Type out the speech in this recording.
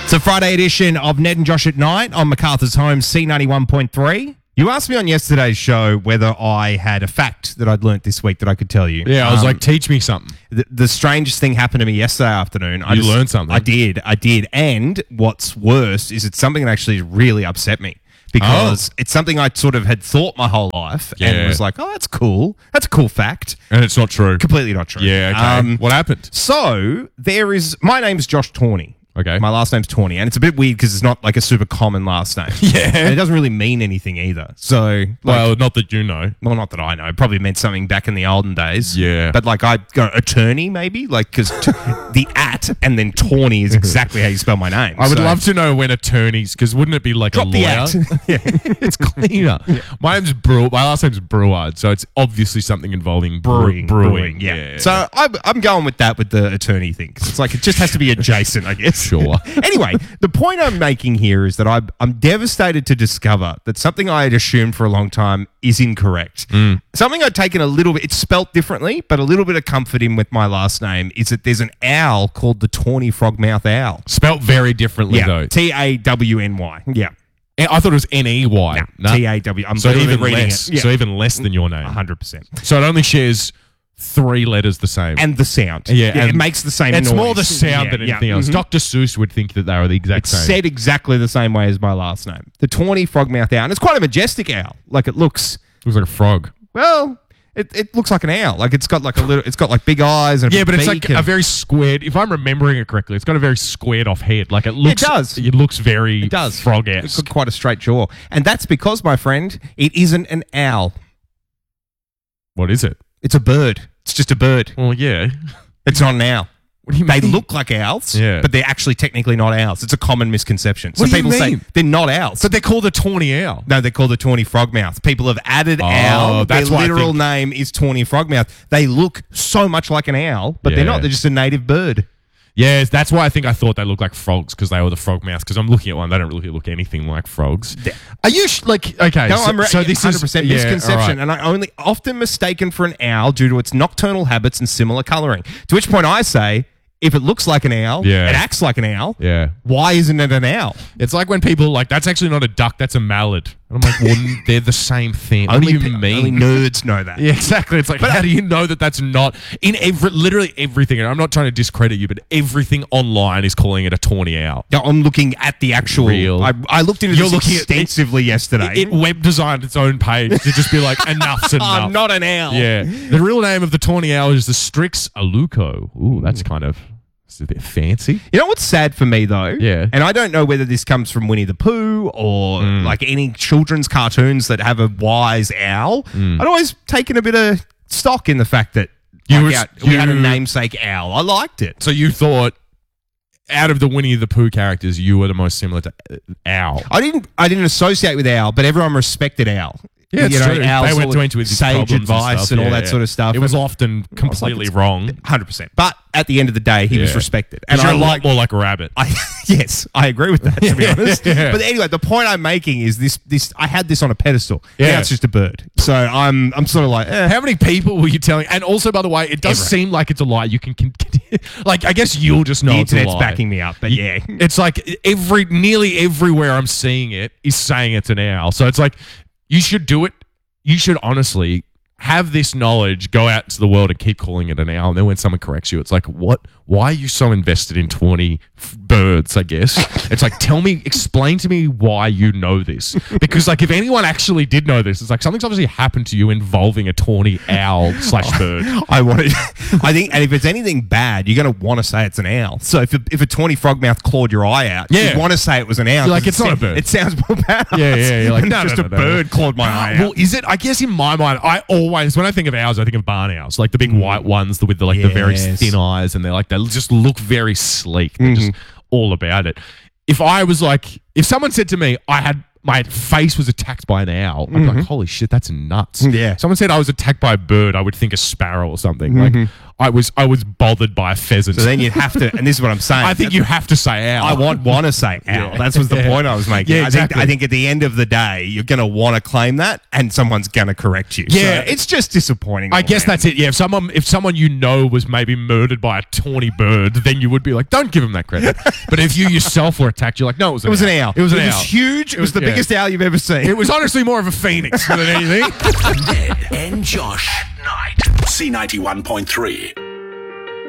It's a Friday edition of Ned and Josh at Night on MacArthur's Home, C91.3. You asked me on yesterday's show whether I had a fact that I'd learnt this week that I could tell you. Yeah, I was like, teach me something. The strangest thing happened to me yesterday afternoon. You learned something. I did. And what's worse is it's something that actually really upset me. Because it's something I sort of had thought my whole life and was like, oh, that's cool. That's a cool fact. And it's not true. Completely not true. Yeah, okay. What happened? So my name's Josh Tawney. Okay. My last name's Tawney, and it's a bit weird because it's not like a super common last name. Yeah. And it doesn't really mean anything either. So, well, not that you know. Well, not that I know. It probably meant something back in the olden days. Yeah. But like I go attorney maybe, like because the at and then Tawney is exactly how you spell my name. I would love to know when attorneys, because wouldn't it be like Drop a the lawyer? at. Yeah. It's cleaner. Yeah. My last name's Breward, so it's obviously something involving brewing. Yeah. So I'm going with that with the attorney thing because it's like it just has to be adjacent, I guess. Sure. Anyway, the point I'm making here is that I'm devastated to discover that something I had assumed for a long time is incorrect. Something I'd taken a little bit, it's spelt differently, but a little bit of comfort in with my last name is that there's an owl called the Tawny Frogmouth Owl. Spelt very differently, though. Tawny. Yeah. I thought it was Ney. No, Taw. I'm so even even reading less. it. Yeah. So even less than your name. 100%. So it only shares 3 letters the same. And the sound. Yeah, it makes the same it's noise. more the sound than anything else. Dr. Seuss would think that they were the exact same. Said exactly the same way as my last name. The Tawny Frogmouth Owl. And it's quite a majestic owl. Like it looks like a frog. Well, it looks like an owl. Like it's got like big eyes and but it's like a very squared. If I'm remembering it correctly, it's got a very squared off head. Like it looks. It does. It looks very frog-esque. frog-esque. It's got quite a straight jaw, and that's because, my friend, it isn't an owl. What is it? It's a bird. It's just a bird. Well, yeah. It's not an owl. What do you They mean? look like owls, Yeah. but they're actually technically not owls. It's a common misconception. So What do you people say mean? they're not owls. But they're called a tawny owl. No, they're called the Tawny Frogmouth. People have added owl. Their that's why I literal think- name is Tawny Frogmouth. They look so much like an owl, but they're Yeah. not. They're just a native bird. Yes, that's why I thought they looked like frogs, because they were the frog mouth. Because I'm looking at one, they don't really look anything like frogs. Are you okay? No, so this 100% is misconception, all right. and I only often mistaken for an owl due to its nocturnal habits and similar colouring. To which point I say, if it looks like an owl, Yeah. it acts like an owl. Yeah. Why isn't it an owl? It's like when people are like, that's actually not a duck, that's a mallard. And I'm like, well, they're the same thing. What do you mean? Only nerds know that. Yeah, exactly. It's like, how do you know that that's not in literally everything? And I'm not trying to discredit you, but everything online is calling it a tawny owl. Yeah, I'm looking at the actual. Real. I looked into this looking at extensively yesterday. It web designed its own page to just be like, enough's enough. I'm not an owl. Yeah. The real name of the tawny owl is the Strix aluco. Ooh, that's kind of. It's a bit fancy. You know what's sad for me though? Yeah. And I don't know whether this comes from Winnie the Pooh or like any children's cartoons that have a wise owl. I'd always taken a bit of stock in the fact that we had a namesake owl. I liked it. So you thought, out of the Winnie the Pooh characters, you were the most similar to Owl. I didn't associate with owl, but everyone respected owl. Yeah, it's true. Owls They went into his sage problems advice and all that sort of stuff. It was often completely wrong. 100%. But at the end of the day, he was respected. And you're a lot more like a rabbit. Yes, I agree with that, to be honest. Yeah. But anyway, the point I'm making is this. I had this on a pedestal. Yeah. Now it's just a bird. So I'm sort of like, How many people were you telling? And also, by the way, it does seem like it's a lie. You can like, I guess you'll just know the it's a internet's lie. backing me up. But yeah, It's like nearly everywhere I'm seeing it is saying it's an owl. So it's like, you should do it. You should honestly have this knowledge, go out into the world and keep calling it an owl. And then when someone corrects you, it's like, what? Why are you so invested in 20 birds, I guess? It's like, explain to me why you know this. Because like, if anyone actually did know this, it's like, something's obviously happened to you involving a tawny owl / bird. I think, and if it's anything bad, you're going to want to say it's an owl. So if a tawny frogmouth clawed your eye out, Yeah. you'd want to say it was an owl. You're like, 'cause it's not a bird. It sounds more bad. Yeah. You're like, It's no, just no, a no. bird clawed my eye Well, out. is it? I guess in my mind, when I think of owls, I think of barn owls, like the big white ones with the very thin eyes, and they just look very sleek. They're just all about it. If someone said to me, my face was attacked by an owl, I'd be like, holy shit, that's nuts. Yeah. Someone said I was attacked by a bird, I would think a sparrow or something. Like, I was bothered by a pheasant. So then you'd have to, and this is what I'm saying. I think you have to say owl. I want to say owl. That was the point I was making. Yeah, exactly. I think at the end of the day, you're going to want to claim that, and someone's going to correct you. Yeah. So it's just disappointing. I guess that's it. Yeah, if someone you know was maybe murdered by a tawny bird, then you would be like, don't give him that credit. But if you yourself were attacked, you're like, no, it was an owl. It was an owl. owl. It was huge. It was the biggest owl you've ever seen. It was honestly more of a phoenix than anything. Ned and Josh at night. C91.3.